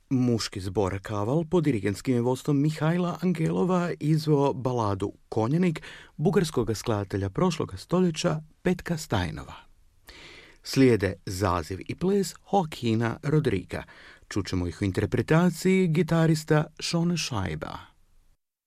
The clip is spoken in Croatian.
Muški zbor Kaval pod dirigentskim vodstvom Mihajla Angelova izveo baladu Konjenik bugarskog skladatelja prošloga stoljeća Petka Stajnova. Slijede zaziv i ples Joaquina Rodriga. Čućemo ih u interpretaciji gitarista Šone Šajba.